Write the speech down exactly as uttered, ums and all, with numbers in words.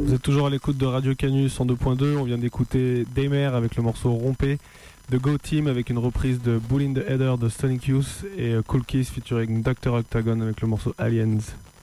Vous êtes toujours à l'écoute de Radio Canus cent deux point deux. On vient d'écouter Daymer avec le morceau Rompé, The Go Team avec une reprise de Bull in the Header de Sonic Youth et Cool Kiss featuring docteur Octagon avec le morceau Aliens.